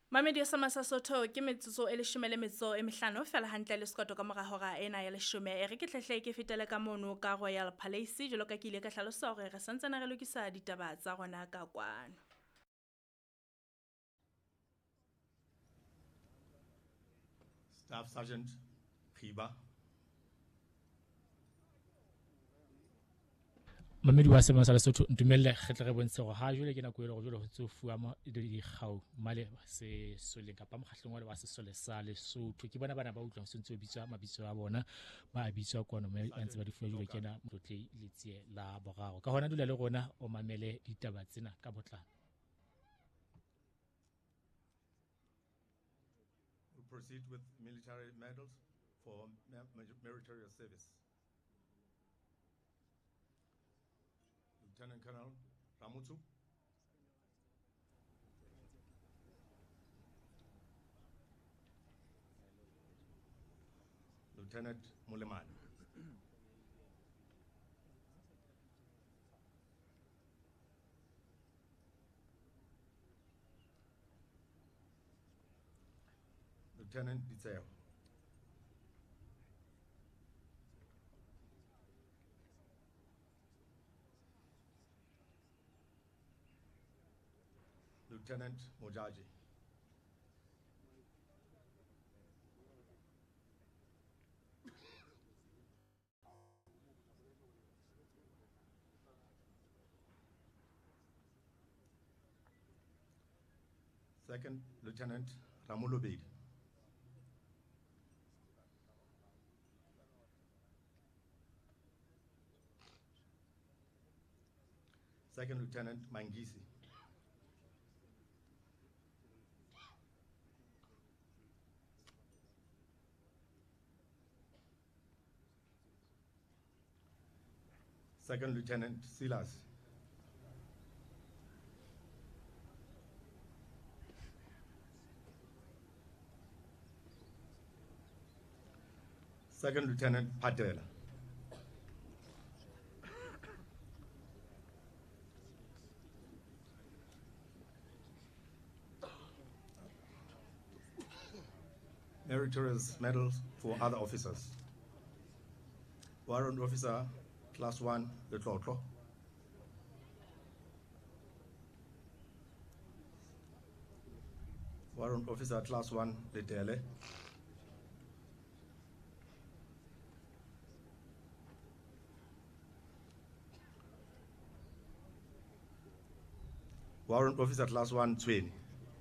Mamedi sa Sesotho ke metsotso e 15 fela hantle le sekoto ka mora hora ena ya 10 e re ke tlehle ke fetele ka mono ka Royal Palace jalo ka ke ile ka hlalosa hore re santsana re lokisa ditaba tsa rona ka kwano. Staff Sergeant Khiba. Mamedi wa Semang sa Lesotho ntumelle kgetle re bontshe hore ha jole ke nako ele go jole ho tsofuwa dikgau male se soleng kapa mokgahlong wa sesole sa Lesotho ke bona bana ba utlwa se ntse bitswa mabitso a bona ba bitswa kwano mme ba ntse ba di fuwa jole kena motlotle letsie la boraro ka hona dula le rona o mamele ditaba tsena ka botlalo. We proceed with military medals for meritorious service. Lieutenant Colonel Ramuthu. Lieutenant Mulemani. Lieutenant Ditseo. Lieutenant Mojaji. Second Lieutenant Ramulo Bedi. Second Lieutenant Mangisi. Second Lieutenant Silas. Second Lieutenant Patela. Meritorious medals for other officers. Warrant Officer Class 1 Letlotlo. Warrant Officer Class 1 Letele. Warrant Officer Class 1 Tsweni.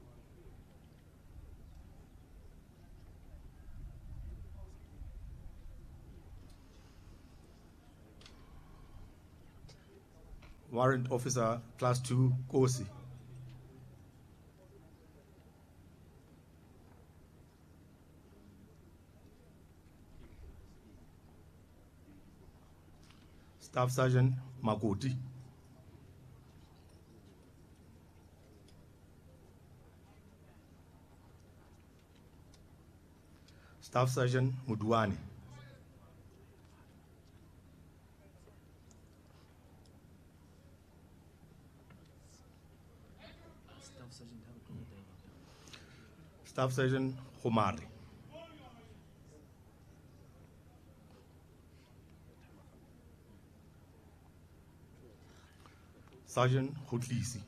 Warrant Officer Class 2 Kosi. Staff Sergeant Makoti. Staff Sergeant Muduani. Staff Sergeant Khomari. Sergeant Khutlisi.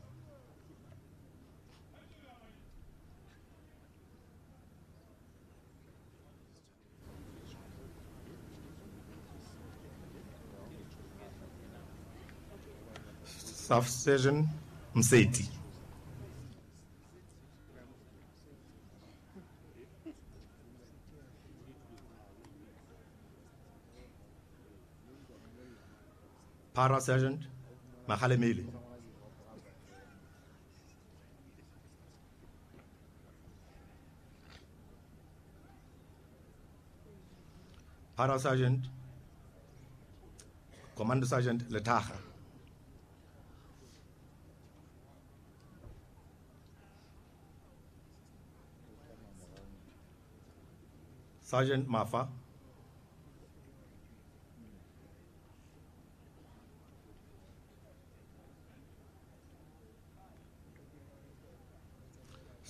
Staff Sergeant Mseti. Para Sergeant Makhalemeli. Para Sergeant Commando Sergeant Letacha. Sergeant Mafa.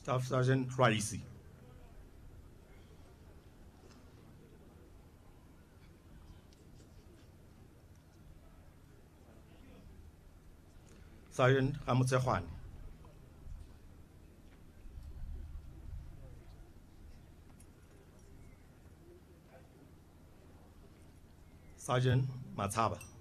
Staff Sergeant Raisi. Sergeant Ramotsegwane. Sergeant Mataba.